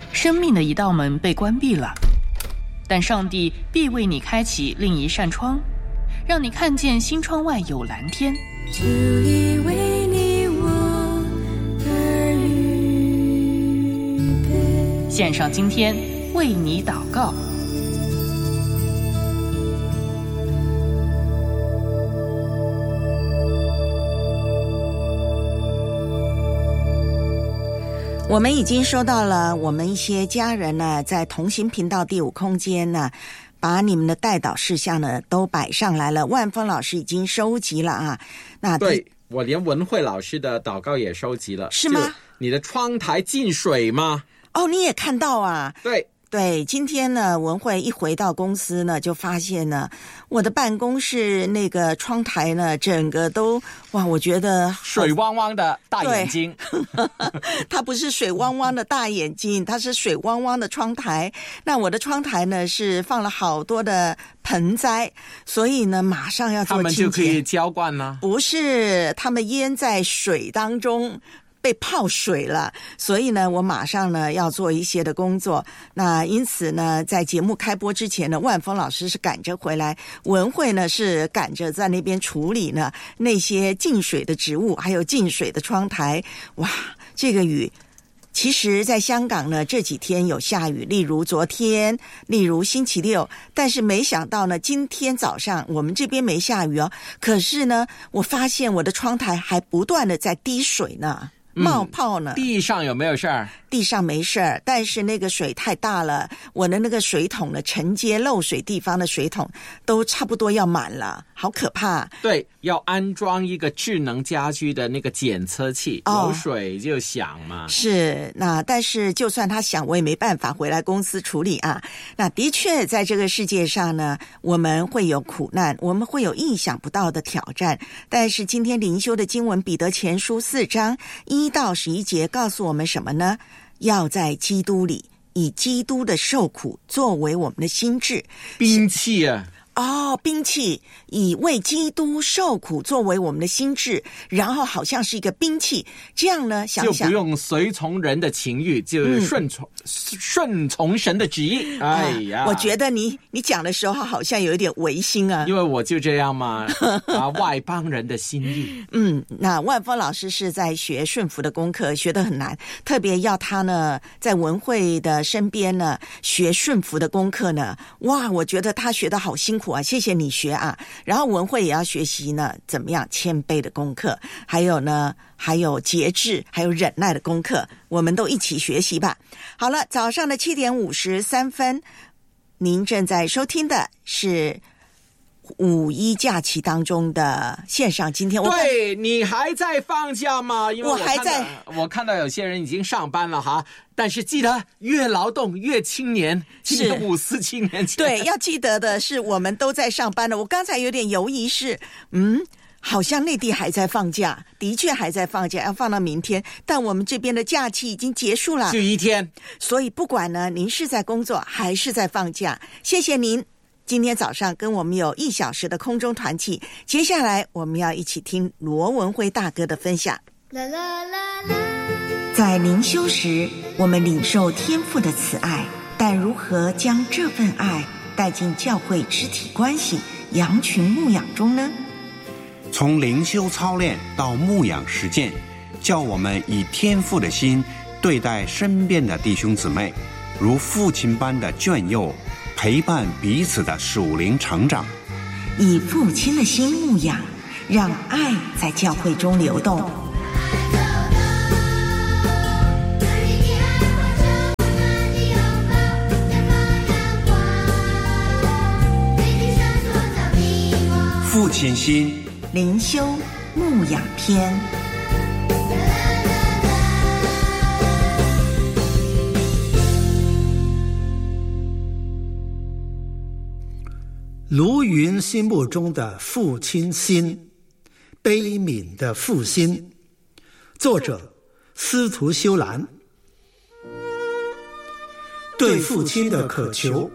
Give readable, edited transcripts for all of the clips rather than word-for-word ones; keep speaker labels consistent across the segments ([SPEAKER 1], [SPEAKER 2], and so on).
[SPEAKER 1] 生命的一道门被关闭了，但上帝必为你开启另一扇窗，让你看见新窗外有蓝天。
[SPEAKER 2] 主已为你我而预备。
[SPEAKER 1] 献上今天为你祷告。
[SPEAKER 3] 我们已经收到了我们一些家人呢，在同行频道第5空间呢，把你们的代祷事项呢都摆上来了。万峰老师已经收集了啊。那
[SPEAKER 4] 对，我连文慧老师的祷告也收集了。
[SPEAKER 3] 是吗？
[SPEAKER 4] 你的窗台进水吗？
[SPEAKER 3] 哦，你也看到啊？
[SPEAKER 4] 对，
[SPEAKER 3] 今天呢，文慧一回到公司呢，就发现呢，我的办公室那个窗台呢，整个都哇，我觉得
[SPEAKER 4] 水汪汪的大眼睛。
[SPEAKER 3] 它不是水汪汪的大眼睛，它是水汪汪的窗台。那我的窗台呢，是放了好多的盆栽，所以呢，马上要做清洁。
[SPEAKER 4] 他们就可以浇灌了？
[SPEAKER 3] 不是，他们淹在水当中。被泡水了，所以呢，我马上呢要做一些的工作。那因此呢，在节目开播之前呢，万峰老师是赶着回来，文慧呢是赶着在那边处理呢那些进水的植物，还有进水的窗台。哇，这个雨！其实在香港呢，这几天有下雨，例如昨天，例如星期六，但是没想到呢，今天早上我们这边没下雨哦，可是呢，我发现我的窗台还不断的在滴水呢。冒泡呢。
[SPEAKER 4] 地上有没有事儿？
[SPEAKER 3] 地上没事儿，但是那个水太大了，我的那个水桶呢，承接漏水地方的水桶都差不多要满了，好可怕。
[SPEAKER 4] 对，要安装一个智能家居的那个检测器，有水就响嘛。
[SPEAKER 3] 是，那但是就算它响，我也没办法回来公司处理啊。那的确在这个世界上呢，我们会有苦难，我们会有意想不到的挑战，但是今天灵修的经文彼得前书4章1到11节告诉我们什么呢？要在基督里，以基督的受苦作为我们的心志。
[SPEAKER 4] 兵器啊。
[SPEAKER 3] 兵器，以为基督受苦作为我们的心志，然后好像是一个兵器，这样呢，想想
[SPEAKER 4] 就不用随从人的情欲，就顺从神的旨意。哎呀，
[SPEAKER 3] 我觉得你讲的时候好像有一点违心啊，
[SPEAKER 4] 因为我就这样嘛，外邦人的心意。
[SPEAKER 3] 那万峰老师是在学顺服的功课，学得很难，特别要他呢在文慧的身边呢学顺服的功课呢，哇，我觉得他学得好辛苦啊，谢谢你学啊。然后文慧也要学习呢怎么样谦卑的功课，还有节制，还有忍耐的功课，我们都一起学习吧。好了，早上的7点53分，您正在收听的是5·1假期当中的线上。今天
[SPEAKER 4] 对，你还在放假吗？因为
[SPEAKER 3] 我还在。
[SPEAKER 4] 我看到有些人已经上班了哈，但是记得越劳动越青年，是54青年前。
[SPEAKER 3] 对，要记得的是我们都在上班了。我刚才有点犹疑是好像内地还在放假，的确还在放假，要放到明天，但我们这边的假期已经结束了，
[SPEAKER 4] 就1天。
[SPEAKER 3] 所以不管呢您是在工作还是在放假，谢谢您今天早上跟我们有1小时的空中团契。接下来我们要一起听罗文辉大哥的分享。在灵修时，我们领受天父的慈爱，但如何将这份爱带进教会肢体关系、羊群牧养中呢？
[SPEAKER 5] 从灵修操练到牧养实践，叫我们以天父的心对待身边的弟兄姊妹，如父亲般的眷佑，陪伴彼此的属灵成长。
[SPEAKER 3] 以父亲的心牧养，让爱在教会中流动。
[SPEAKER 5] 父亲心
[SPEAKER 3] 灵修牧养篇。
[SPEAKER 6] 卢云心目中的父亲心，悲悯的父心。作者司徒修兰。对父亲的渴求。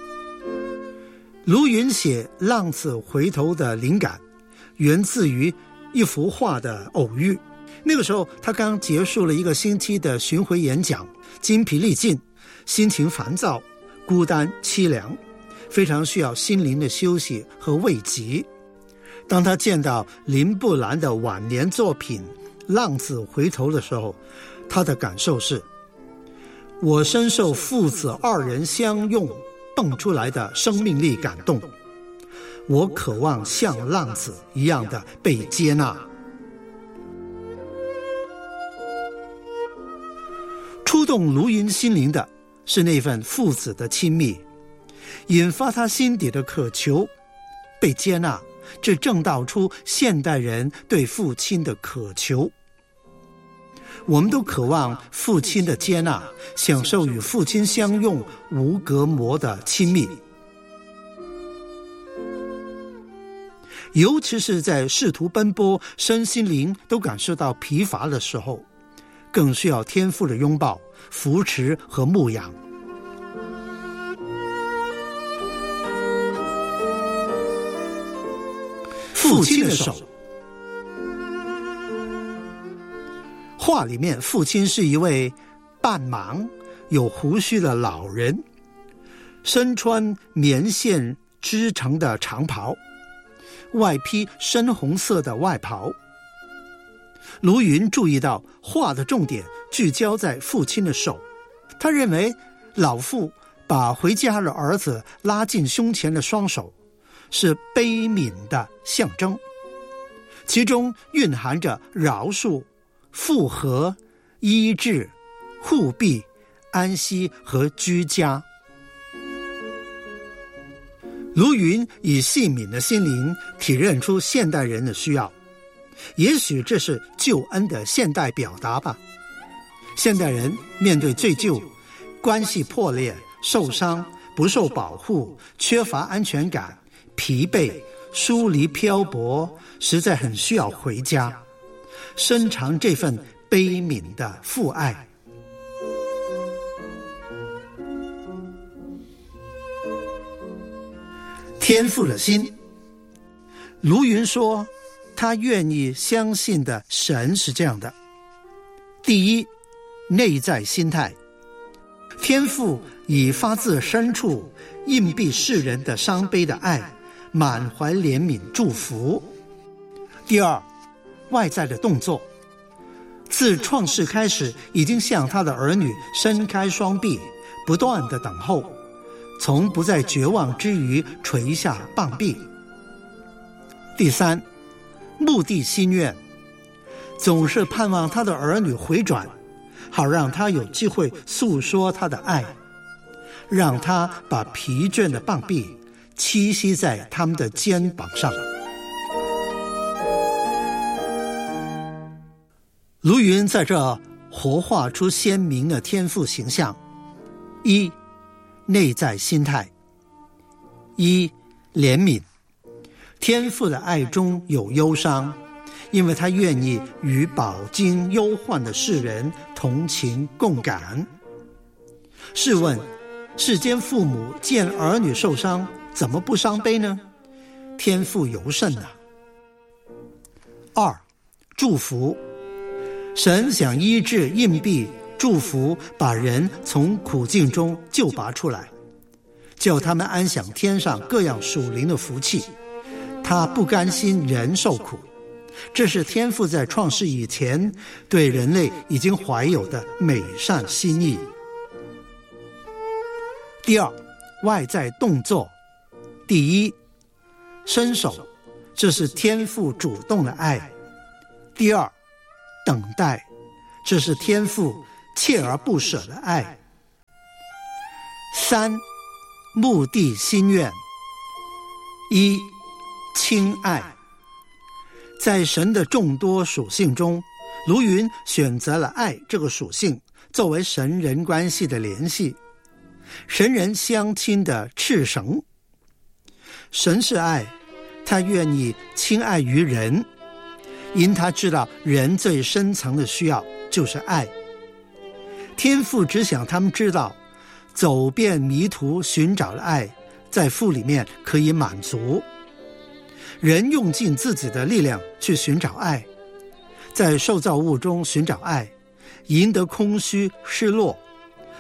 [SPEAKER 6] 卢云写《浪子回头》的灵感源自于一幅画的偶遇。那个时候他刚结束了1个星期的巡回演讲，精疲力尽， 心情烦躁、孤单、凄凉，非常需要心灵的休息和慰藉。当他见到林布兰的晚年作品《浪子回头》的时候，他的感受是：我深受父子二人相拥蹦出来的生命力感动，我渴望像浪子一样的被接纳。触动卢云心灵的是那份父子的亲密，引发他心底的渴求被接纳，这正道出现代人对父亲的渴求。我们都渴望父亲的接纳，享受与父亲相拥无隔膜的亲密，尤其是在仕途奔波、身心灵都感受到疲乏的时候，更需要天父的拥抱、扶持和牧养。父亲的手，画里面父亲是一位半盲、有胡须的老人，身穿棉线织成的长袍，外披深红色的外袍。卢云注意到画的重点聚焦在父亲的手，他认为老父把回家的儿子拉进胸前的双手是悲悯的象征，其中蕴含着饶恕、复和、医治、护庇、安息和居家。卢云以细敏的心灵体认出现代人的需要，也许这是救恩的现代表达吧。现代人面对罪疚、关系破裂、受伤、不受保护、缺乏安全感、疲惫、疏离漂泊，实在很需要回家，深尝这份悲悯的父爱。天父的心，卢云说他愿意相信的神是这样的：第一，内在心态，天父以发自深处硬币世人的伤悲的爱，满怀怜悯祝福。第二，外在的动作，自创世开始已经向他的儿女伸开双臂，不断的等候，从不在绝望之余垂下棒臂。第三，目的心愿，总是盼望他的儿女回转，好让他有机会诉说他的爱，让他把疲倦的棒臂栖息在他们的肩膀上。卢云在这活画出鲜明的天父形象：一，内在心态；一，怜悯。天父的爱中有忧伤，因为他愿意与饱经忧患的世人同情共感。试问，世间父母见儿女受伤，怎么不伤悲呢？天父尤甚啊。二，祝福。神想医治硬币，祝福把人从苦境中救拔出来，叫他们安享天上各样属灵的福气。他不甘心人受苦，这是天父在创世以前对人类已经怀有的美善心意。第二，外在动作。第一，伸手，这是天父主动的爱。第二，等待，这是天父锲而不舍的爱。三，目的心愿。一，亲爱。在神的众多属性中，卢云选择了爱这个属性作为神人关系的联系，神人相亲的赤绳。神是爱，他愿意亲爱于人，因他知道人最深层的需要就是爱。天父只想他们知道，走遍迷途寻找的爱在父里面可以满足。人用尽自己的力量去寻找爱，在受造物中寻找爱，赢得空虚失落，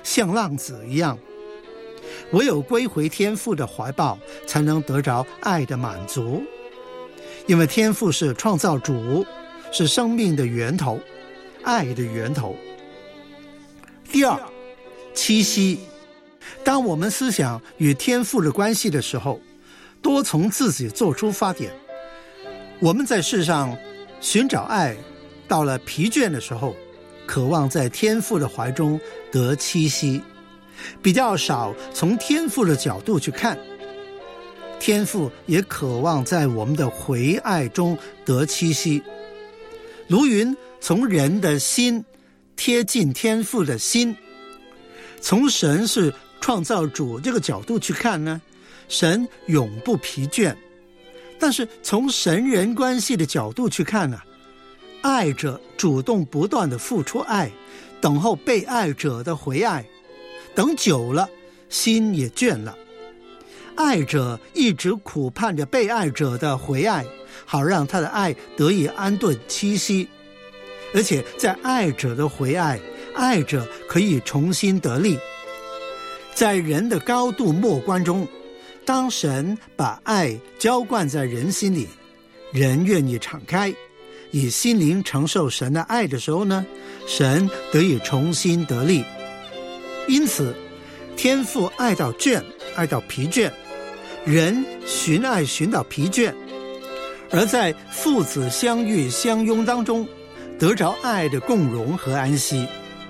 [SPEAKER 6] 像浪子一样。唯有归回天父的怀抱，才能得着爱的满足。因为天父是创造主，是生命的源头，爱的源头。第二，栖息。当我们思想与天父的关系的时候，多从自己做出发点。我们在世上寻找爱，到了疲倦的时候，渴望在天父的怀中得栖息，比较少从天父的角度去看。天父也渴望在我们的回爱中得栖息。卢云从人的心贴近天父的心，从神是创造主这个角度去看呢，神永不疲倦。但是从神人关系的角度去看呢，爱者主动不断的付出爱，等候被爱者的回爱，等久了心也倦了。爱者一直苦盼着被爱者的回爱，好让他的爱得以安顿栖息。而且在爱者的回爱，爱者可以重新得力。在人的高度末观中，当神把爱浇灌在人心里，人愿意敞开，以心灵承受神的爱的时候呢，神得以重新得力。因此天父爱到倦，爱到疲倦，人寻爱寻到疲倦，而在父子相遇相拥当中，得着爱的共融和安息。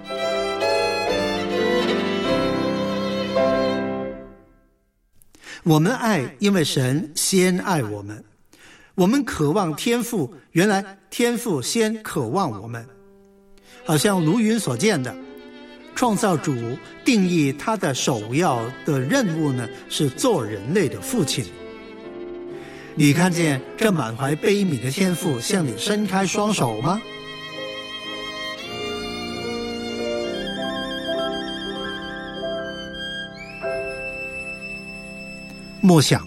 [SPEAKER 6] 我们爱，因为神先爱我们。我们渴望天父，原来天父先渴望我们。好像卢云所见的，创造主定义他的首要的任务呢，是做人类的父亲。你看见这满怀悲悯的天父向你伸开双手吗？默想，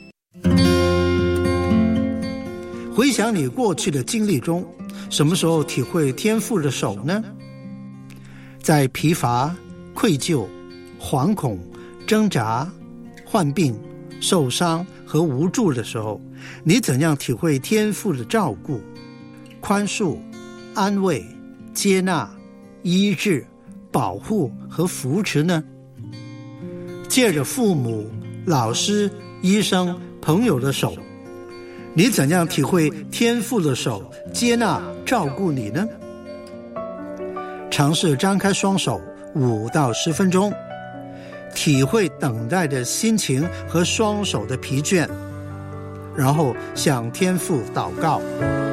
[SPEAKER 6] 回想你过去的经历中，什么时候体会天父的手呢？在疲乏、愧疚、惶恐、挣扎、患病、受伤和无助的时候，你怎样体会天父的照顾、宽恕、安慰、接纳、医治、保护和扶持呢？借着父母、老师、医生、朋友的手，你怎样体会天父的手接纳照顾你呢？尝试张开双手5到10分钟，体会等待的心情和双手的疲倦，然后向天父祷告。